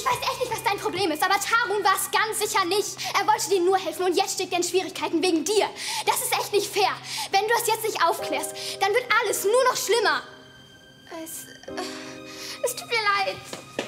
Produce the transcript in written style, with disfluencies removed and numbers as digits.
Ich weiß echt nicht, was dein Problem ist, aber Tarun war es ganz sicher nicht. Er wollte dir nur helfen und jetzt steckt er in Schwierigkeiten wegen dir. Das ist echt nicht fair. Wenn du es jetzt nicht aufklärst, dann wird alles nur noch schlimmer. Es tut mir leid.